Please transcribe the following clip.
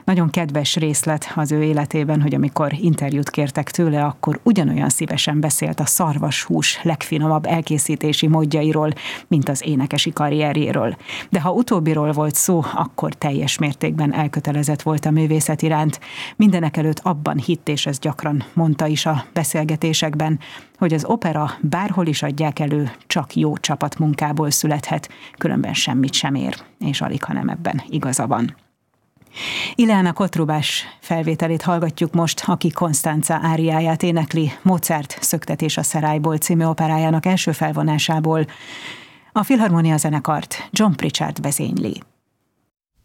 Nagyon kedves részlet az ő életében, hogy amikor interjút kértek tőle, akkor ugyanolyan szívesen beszélt a szarvashús legfinomabb elkészítési módjairól, mint az énekesi karrierjéről. De ha utóbbiról volt szó, akkor teljes mértékben elkötelezett volt a művészet iránt. Mindenekelőtt abban hitt, és ez gyakran mondta is a beszélgetésekben, hogy az opera bárhol is adják elő, csak jó csapatmunkából születhet, különben semmit sem ér, és aligha nem ebben igaza van. Ileana Kotrubás felvételét hallgatjuk most, aki Konstanza áriáját énekli Mozart Szöktetés a Szerályból című operájának első felvonásából. A Filharmonia zenekart John Pritchard vezényli.